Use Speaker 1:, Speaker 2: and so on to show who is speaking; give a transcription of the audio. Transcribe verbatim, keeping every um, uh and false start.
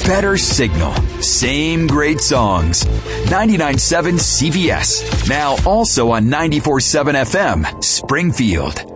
Speaker 1: better signal, same great songs. ninety-nine point seven C V S. Now also on ninety-four point seven F M, Springfield.